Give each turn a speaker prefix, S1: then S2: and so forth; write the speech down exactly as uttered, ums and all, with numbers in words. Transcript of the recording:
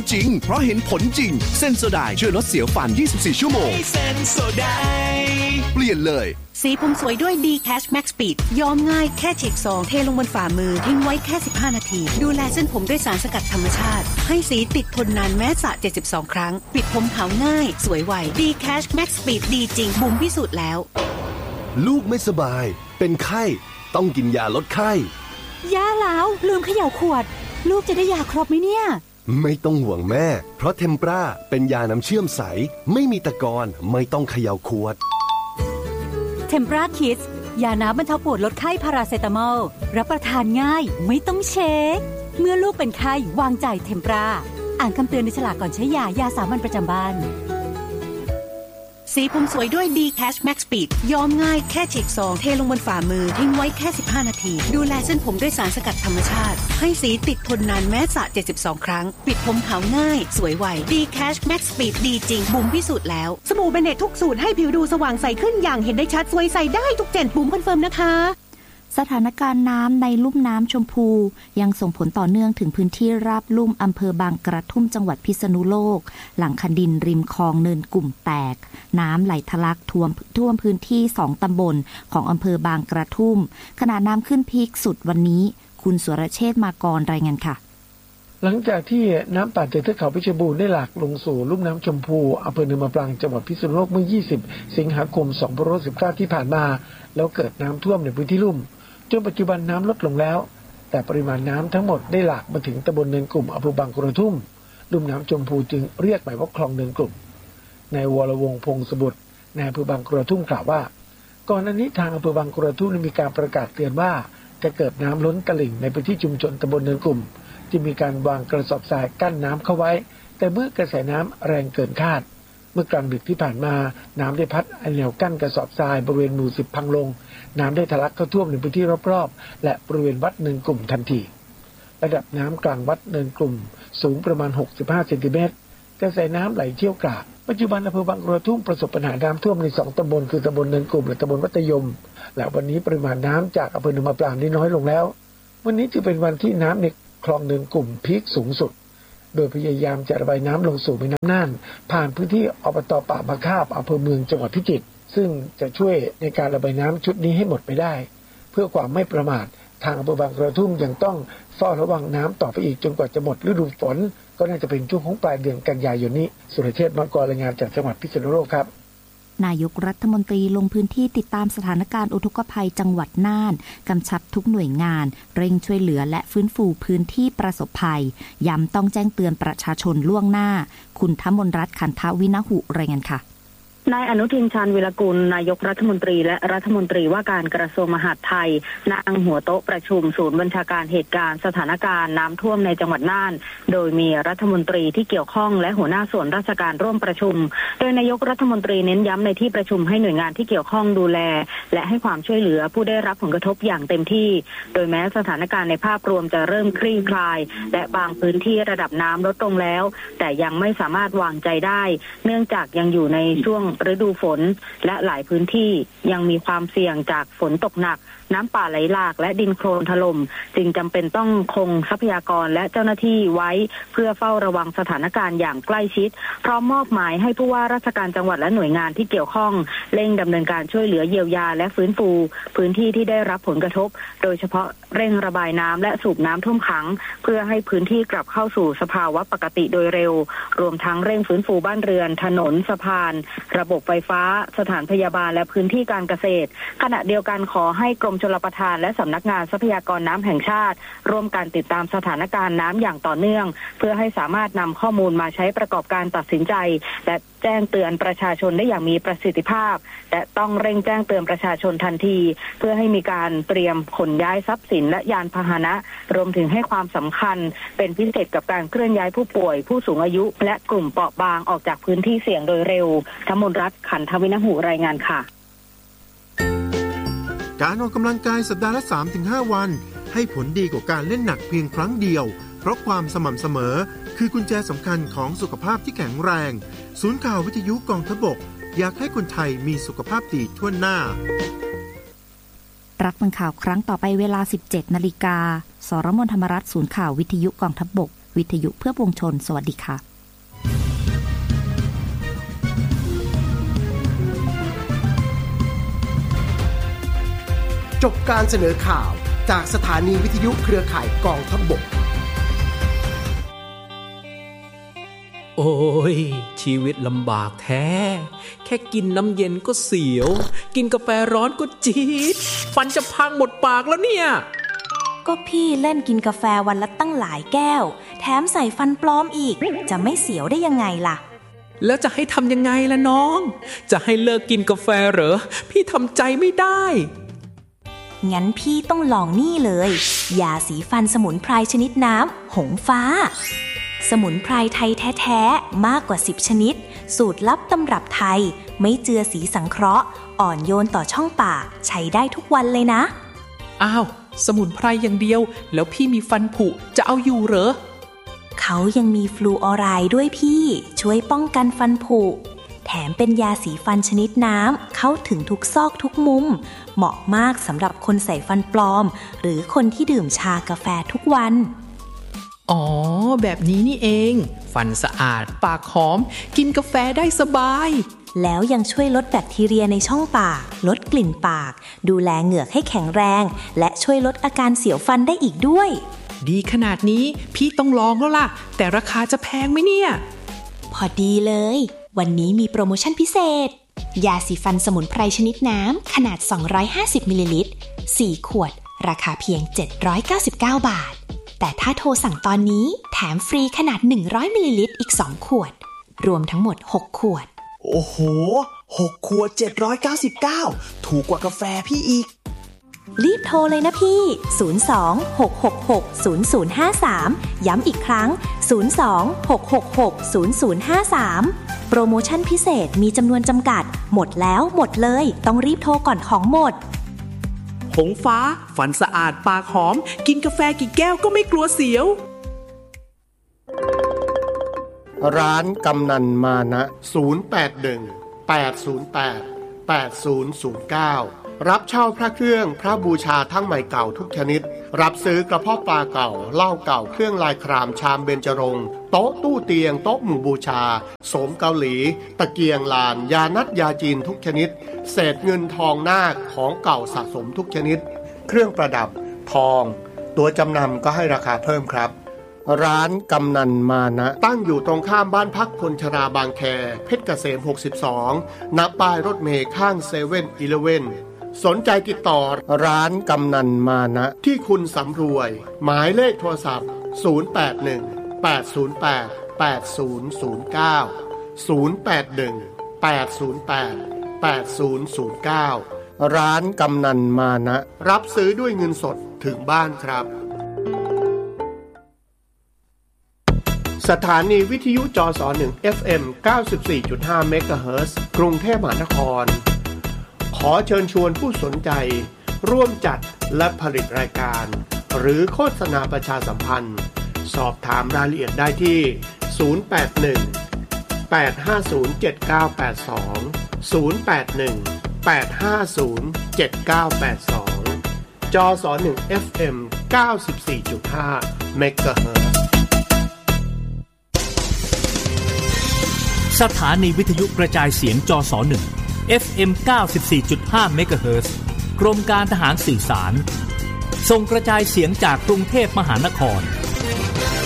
S1: จริงเพราะเห็นผลจริงเซนโซไดช่วยลดเสียวฟันยี่สิบสี่ชั่วโมงเซนโซไดเปลี่ยนเลย
S2: สีผมสวยด้วย D Cash Max Speed ย้อมง่ายแค่ฉีกซองเทลงบนฝ่ามือทิ้งไว้แค่สิบห้านาทีดูแลเส้นผมด้วยสารสกัดธรรมชาติให้สีติดทนนานแม้สระเจ็ดสิบสองครั้งปิดผมขาวง่ายสวยไว D Cash Max Speed ดีจริงบุ๋มพิสูจน์แล้ว
S3: ลูกไม่สบายเป็นไข้ต้องกินยาลดไข้
S4: ย่าแล้วลืมเขย่าขวดลูกจะได้ยาครบไหมเนี่ย
S3: ไม่ต้องห่วงแม่เพราะเทมปราเป็นยาน้ำเชื่อมใสไม่มีตะกอนไม่ต้องเขย่าขวด
S4: เทมปราคิดยาน้ำบรรเทาปวดลดไข้พาราเซตามอลรับประทานง่ายไม่ต้องเช็คเมื่อลูกเป็นไข้วางใจเทมปราอ่านคำเตือนในฉลากก่อนใช้ยายาสามัญประจำบ้าน
S2: สีผมสวยด้วย D Cash Max Speed ย้อมง่ายแค่ฉีกซองเทลงบนฝ่ามือทิ้งไว้แค่สิบห้านาทีดูแลเส้นผมด้วยสารสกัดธรรมชาติให้สีติดทนนานแม้สระเจ็ดสิบสองครั้งปิดผมขาวง่ายสวยไว D Cash Max Speed ดีจริงบุ๋มพิสูจน์แล้ว
S5: สบู่เบเนตทุกสูตรให้ผิวดูสว่างใสขึ้นอย่างเห็นได้ชัดสวยใสได้ทุกเจนบุ๋มคอนเฟิร์มนะคะ
S6: สถานการณ์น้ำในลุ่มน้ำชมพูยังส่งผลต่อเนื่องถึงพื้นที่ราบลุ่มอำเภอบางกระทุ่มจังหวัดพิษณุโลกหลังคันดินริมคลองเนินกลุ่มแตกน้ำไหลทะลักท่วมท่วมพื้นที่สองตำบลของอำเภอบางกระทุ่มขณะน้ำขึ้นพีคสุดวันนี้คุณสุรเชษฐ์มากรรายงานค่ะ
S7: หลังจากที่น้ำป่าจากเทือกเขาเพชรบูรณ์ได้หลากลงสู่ลุ่มน้ำชมพูอำเภอเนินมะปรางจังหวัดพิษณุโลกเมื่อยี่สิบสิงหาคมสองพันห้าร้อยสิบเก้าที่ผ่านมาแล้วเกิดน้ำท่วมในพื้นที่ลุ่มจนปัจจุบันน้ำลดลงแล้วแต่ปริมาณน้ำทั้งหมดได้หลากมาถึงตำบลเนินกลุ่มอำเภอบางกระทุ่มลุ่มน้ำชมพูจึงเรียกหมายว่าคลองเนินกลุ่มนายวรวงศ์พงศ์สบุตรนายอำเภอบางกระทุ่มกล่าวว่าก่อนหน้านี้ทางอำเภอบางกระทุ่มมีการประกาศเตือนว่าจะเกิดน้ำล้นตลิ่งในพื้นที่ชุมชนตำบลเนินกลุ่มจึงมีการวางกระสอบทรายกั้นน้ำเข้าไว้แต่เมื่อกระแสน้ำแรงเกินคาดเมื่อกลางดึกที่ผ่านมาน้ำได้พัดแนวกั้นกระสอบทรายบริเวณหมู่สิบพังลงน้ำได้ทะลักเข้าท่วมในพื้นที่รอบๆและบริเวณวัดเนินกลุ่มทันทีระดับน้ำกลางวัดเนินกลุ่มสูงประมาณหกสิบห้าเซนติเมตรกระแสน้ำไหลเชี่ยวกรากปัจจุบันอำเภอบางกระทุ่มประสบปัญหาน้ำท่วมในสองตำบลคือตำบลเนินกลุ่มและตำบลวัดยมและวันนี้ปริมาณน้ำจากอำเภอเนินมะปรางได้น้อยลงแล้ววันนี้จึงเป็นวันที่น้ำในคลองเนินกลุ่มพีคสูงสุดโดยพยายามจะระบายน้ำลงสู่แม่น้ำน่านผ่านพื้นที่อบต.ป่าบางคาบอำเภอเมืองจังหวัดพิจิตรซึ่งจะช่วยในการระบายน้ำชุดนี้ให้หมดไปได้เพื่อความไม่ประมาททางอำเภอบางกระทุ่มยังต้องเฝ้าระวังน้ำต่อไปอีกจนกว่าจะหมดฤดูฝนก็น่าจะเป็นช่วงของปลายเดือนกันยายนนี้สุรเชษฐ์ มกรรายงานจากจังหวัดพิษณุโลกครับ
S6: นายกรัฐมนตรีลงพื้นที่ติดตามสถานการณ์อุทกภัยจังหวัดน่านกำชับทุกหน่วยงานเร่งช่วยเหลือและฟื้นฟูพื้นที่ประสบภัยย้ำต้องแจ้งเตือนประชาชนล่วงหน้าคุณธมนรัตน์ขันธวินหุรายงานค่ะ
S8: นายอนุทินชาญวิรกูลนายกรัฐมนตรีและรัฐมนตรีว่าการกระทรวงมหาดไทยนั่งหัวโต๊ะประชุมศูนย์บัญชาการเหตุการณ์สถานการณ์น้ำท่วมในจังหวัดน่านโดยมีรัฐมนตรีที่เกี่ยวข้องและหัวหน้าส่วนราชการร่วมประชุมโดยนายกรัฐมนตรีเน้นย้ำในที่ประชุมให้หน่วยงานที่เกี่ยวข้องดูแลและให้ความช่วยเหลือผู้ได้รับผลกระทบอย่างเต็มที่โดยแม้สถานการณ์ในภาพรวมจะเริ่มคลี่คลายและบางพื้นที่ระดับน้ำลดลงแล้วแต่ยังไม่สามารถวางใจได้เนื่องจากยังอยู่ในช่วงฤดูฝนและหลายพื้นที่ยังมีความเสี่ยงจากฝนตกหนักน้ำป่าไหลหลากและดินโคลนถล่มจึงจำเป็นต้องคงทรัพยากรและเจ้าหน้าที่ไว้เพื่อเฝ้าระวังสถานการณ์อย่างใกล้ชิดพร้อมมอบหมายให้ผู้ว่าราชการจังหวัดและหน่วยงานที่เกี่ยวข้องเร่งดำเนินการช่วยเหลือเยียวยาและฟื้นฟูพื้นที่ที่ได้รับผลกระทบโดยเฉพาะเร่งระบายน้ำและสูบน้ำท่วมขังเพื่อให้พื้นที่กลับเข้าสู่สภาวะปกติโดยเร็วรวมทั้งเร่งฟื้นฟูบ้านเรือนถนนสะพานระบบไฟฟ้าสถานพยาบาลและพื้นที่การเกษตรขณะเดียวกันขอให้กรมชลประทานและสำนักงานทรัพยากรน้ำแห่งชาติร่วมกันติดตามสถานการณ์น้ำอย่างต่อเนื่องเพื่อให้สามารถนำข้อมูลมาใช้ประกอบการตัดสินใจและแจ้งเตือนประชาชนได้อย่างมีประสิทธิภาพและต้องเร่งแจ้งเตือนประชาชนทันทีเพื่อให้มีการเตรียมขนย้ายทรัพย์สินและยานพาหนะรวมถึงให้ความสำคัญเป็นพิเศษกับการเคลื่อนย้ายผู้ป่วยผู้สูงอายุและกลุ่มเปราะบางออกจากพื้นที่เสี่ยงโดยเร็วธมนรัตน์ขันธวินหุรายงานค่ะ
S9: การออกกำลังกายสัปดาห์ละ สามถึงห้า วันให้ผลดีกว่าการเล่นหนักเพียงครั้งเดียวเพราะความสม่ำเสมอคือกุญแจสำคัญของสุขภาพที่แข็งแรงศูนย์ข่าววิทยุกองทัพบกอยากให้คนไทยมีสุขภาพดีทั่วหน้า
S6: รับฟังข่าวครั้งต่อไปเวลา สิบเจ็ดนาฬิกา สรมนธรรมรัตน์ศูนย์ข่าววิทยุกองทัพบกวิทยุเพื่อปวงชนสวัสดีค่ะ
S1: จบการเสนอข่าวจากสถานีวิทยุเครือข่ายกองทัพบก
S10: โอ้ยชีวิตลำบากแท้แค่กินน้ำเย็นก็เสียวกินกาแฟร้อนก็จี๊ดฟันจะพังหมดปากแล้วเนี่ย
S11: ก็พี่เล่นกินกาแฟวันละตั้งหลายแก้วแถมใส่ฟันปลอมอีกจะไม่เสียวได้ยังไงล่ะ
S10: แล้วจะให้ทำยังไงล่ะน้องจะให้เลิกกินกาแฟเหรอพี่ทำใจไม่ได้
S11: งั้นพี่ต้องลองนี่เลยยาสีฟันสมุนไพรชนิดน้ำหงฟ้าสมุนไพรไทยแท้ๆมากกว่าสิบชนิดสูตรลับตำรับไทยไม่เจือสีสังเคราะห์อ่อนโยนต่อช่องปากใช้ได้ทุกวันเลยนะ
S10: อ้าวสมุนไพรอย่างเดียวแล้วพี่มีฟันผุจะเอาอยู่เหรอ
S11: เขายังมีฟลูออไรด์ด้วยพี่ช่วยป้องกันฟันผุแถมเป็นยาสีฟันชนิดน้ำเข้าถึงทุกซอกทุกมุมเหมาะมากสำหรับคนใส่ฟันปลอมหรือคนที่ดื่มชากาแฟทุกวัน
S10: อ๋อแบบนี้นี่เองฟันสะอาดปากหอมกินกาแฟได้สบาย
S11: แล้วยังช่วยลดแบคทีเรียในช่องปากลดกลิ่นปากดูแลเหงือกให้แข็งแรงและช่วยลดอาการเสียวฟันได้อีกด้วย
S10: ดีขนาดนี้พี่ต้องลองแล้วล่ะแต่ราคาจะแพงไหมเนี่ย
S11: พอดีเลยวันนี้มีโปรโมชั่นพิเศษยาสีฟันสมุนไพรชนิดน้ำขนาดสองร้อยห้าสิบมิลลิลิตรสี่ขวดราคาเพียงเจ็ดร้อยเก้าสิบเก้าบาทแต่ถ้าโทรสั่งตอนนี้แถมฟรีขนาดหนึ่งร้อยมิลลิลิตรอีกสองขวดรวมทั้งหมดหกขวด
S1: โอ้โหหกขวดเจ็ดร้อยเก้าสิบเก้าถูกกว่ากาแฟพี่อีก
S11: รีบโทรเลยนะพี่ศูนย์ สอง หก หก หก ศูนย์ ศูนย์ ห้า สามย้ำอีกครั้งศูนย์ สอง หก หก หก ศูนย์ ศูนย์ ห้า สามโปรโมชั่นพิเศษมีจำนวนจำกัดหมดแล้วหมดเลยต้องรีบโทรก่อนของหมด
S10: หงฟ้าฟันสะอาดปากหอมกินกาแฟกี่แก้วก็ไม่กลัวเสียว
S3: ร้านกำนันมานะศูนย์ แปด หนึ่ง แปด ศูนย์ แปด แปด ศูนย์ ศูนย์ เก้ารับเช่าพระเครื่องพระบูชาทั้งใหม่เก่าทุกชนิดรับซื้อกระเพาะปลาเก่าเหล้าเก่าเครื่องลายครามชามเบญจรงค์โต๊ะตู้เตียงโต๊ะหมู่บูชาโสมเกาหลีตะเกียงลานยานัดยาจีนทุกชนิดเศษเงินทองนาคของเก่าสะสมทุกชนิดเครื่องประดับทองตัวจำนำก็ให้ราคาเพิ่มครับร้านกำนันมานะตั้งอยู่ตรงข้ามบ้านพักคนชราบางแคเพชรเกษมหกสิบสองณป้ายรถเมล์ข้างเซเว่นอีเลฟเว่นสนใจติดต่อร้านกำนันมานะที่คุณสำรวยหมายเลขโทรศัพท์ศูนย์ แปด หนึ่ง แปด ศูนย์ แปด แปด ศูนย์ ศูนย์ เก้า ศูนย์ แปด หนึ่ง แปด ศูนย์ แปด แปด ศูนย์ ศูนย์ เก้าร้านกำนันมานะรับซื้อด้วยเงินสดถึงบ้านครับสถานีวิทยุจสหนึ่ง เอฟ เอ็ม เก้าสิบสี่จุดห้า เมกะเฮิรตซ์กรุงเทพมหานครขอเชิญชวนผู้สนใจร่วมจัดและผลิตรายการหรือโฆษณาประชาสัมพันธ์สอบถามรายละเอียดได้ที่ศูนย์ แปด หนึ่ง แปด ห้า ศูนย์ เจ็ด เก้า แปด สอง ศูนย์ แปด หนึ่ง แปด ห้า ศูนย์ เจ็ด เก้า แปด สองจสหนึ่ง เอฟ เอ็ม เก้าสิบสี่จุดห้า เมกะเฮิรตซ์
S12: สถานีวิทยุกระจายเสียงจสหนึ่ง เอฟ เอ็ม เก้าสิบสี่จุดห้า เมกะเฮิรตซ์กรมการทหารสื่อสารส่งกระจายเสียงจากกรุงเทพมหานคร